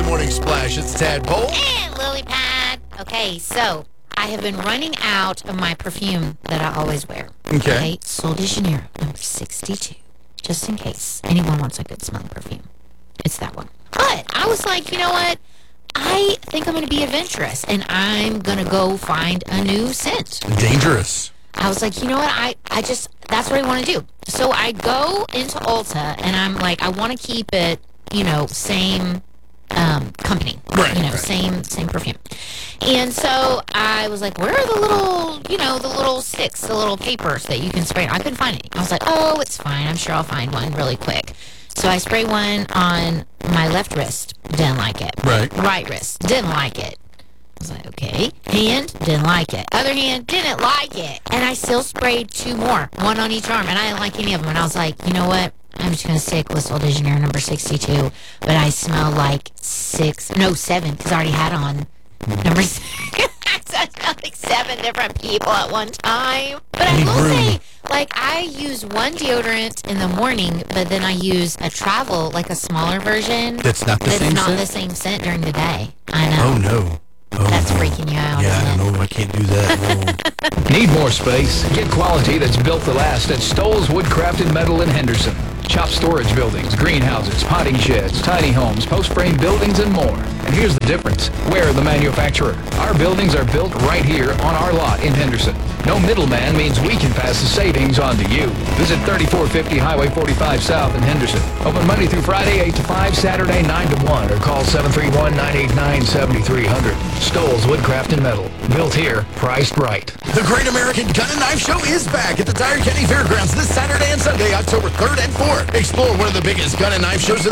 Morning Splash. It's Tadpole. And Lily Pad. Okay, so I have been running out of my perfume that I always wear. Okay. Sol de Janeiro, number 62. Just in case anyone wants a good smelling perfume. It's that one. But I was like, you know what? I think I'm going to be adventurous, and I'm going to go find a new scent. Dangerous. I was like, you know what? I just, that's what I want to do. So I go into Ulta, and I'm like, I want to keep it, same company. Right. Same perfume. And so I was like, where are the little, the little sticks, the little papers that you can spray? I couldn't find any. I was like, oh, it's fine. I'm sure I'll find one really quick. So I sprayed one on my left wrist. Didn't like it. Right wrist. Didn't like it. I was like, okay. Hand, didn't like it. Other hand, didn't like it. And I still sprayed 2 more, one on each arm, and I didn't like any of them. And I was like, you know what? I'm just going to stick with Sol de Janeiro number 62. But I smell like 7, because I already had on number 6. I smelled like 7 different people at one time. But I will say, I use one deodorant in the morning, but then I use a travel, like a smaller version. That's not the same scent? That's not the same scent during the day. I know. Oh, no. That's freaking you out, Yeah, isn't it? no, I can't do that. No. Need more space? Get quality that's built to last at Stoll's Woodcrafted Metal in Henderson. Shop storage buildings, greenhouses, potting sheds, tiny homes, post-frame buildings, and more. And here's the difference. We're the manufacturer. Our buildings are built right here on our lot in Henderson. No middleman means we can pass the savings on to you. Visit 3450 Highway 45 South in Henderson. Open Monday through Friday, 8 to 5, Saturday, 9 to 1, or call 731-989-7300. Stoll's Woodcrafted Metal. Built here, priced right. The Great American Gun and Knife Show is back at the Tire County Fairgrounds this Saturday and Sunday, October 3rd and 4th. Explore one of the biggest gun and knife shows in